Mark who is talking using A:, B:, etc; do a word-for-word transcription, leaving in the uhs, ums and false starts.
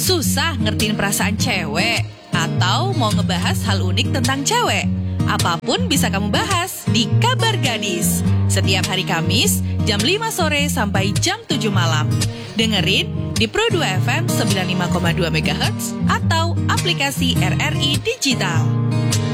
A: Susah ngertiin perasaan cewek? Atau mau ngebahas hal unik tentang cewek? Apapun bisa kamu bahas di Kabar Gadis. Setiap hari Kamis, jam lima sore sampai jam tujuh malam. Dengerin di Pro dua F M sembilan puluh lima koma dua megahertz atau aplikasi R R I Digital.